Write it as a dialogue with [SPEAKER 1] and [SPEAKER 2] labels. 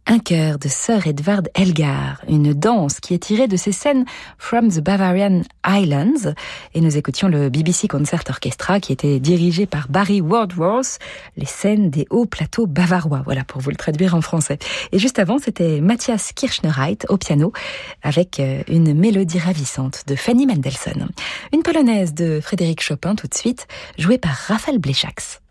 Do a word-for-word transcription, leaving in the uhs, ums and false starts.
[SPEAKER 1] Un chœur de Sir Edvard Elgar, une danse qui est tirée de ces scènes From the Bavarian Islands, et nous écoutions le B B C Concert Orchestra qui était dirigé par Barry Wardworth, les scènes des hauts plateaux bavarois, voilà pour vous le traduire en français. Et juste avant, c'était Matthias Kirchnereit au piano avec une mélodie ravissante de Fanny Mendelssohn. Une polonaise de Frédéric Chopin tout de suite, jouée par Raphaël Bléchax.